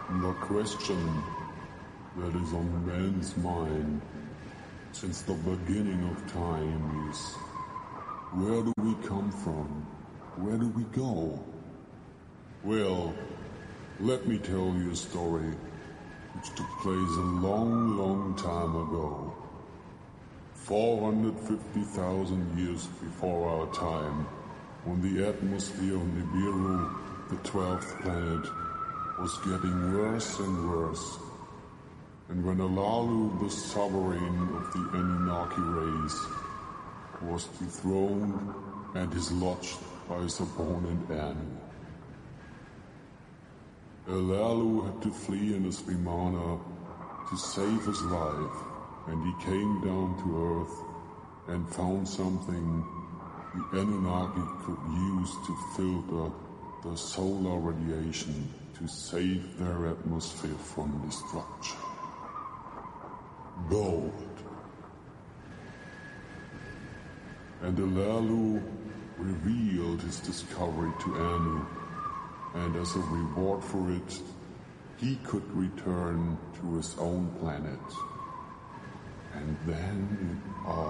The question that is on man's mind since the beginning of time is, where do we come from? Where do we go? Well, let me tell you a story which took place a long, long time ago. 450,000 years before our time, when the atmosphere on Nibiru, the 12th planet, was getting worse and worse, and when Alalu, the sovereign of the Anunnaki race, was dethroned and dislodged by his opponent Anu. Alalu had to flee in his Vimana to save his life, and he came down to Earth and found something the Anunnaki could use to filter the solar radiation to save their atmosphere from destruction. Gold. And Alalu revealed his discovery to Anu, and as a reward for it, he could return to his own planet. And then